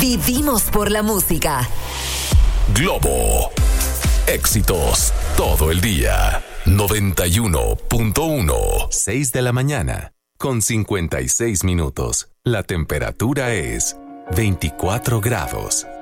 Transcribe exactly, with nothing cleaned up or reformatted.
Vivimos por la música. Globo. Éxitos todo el día. noventa y uno punto uno. seis de la mañana con cincuenta y seis minutos. La temperatura es veinticuatro grados.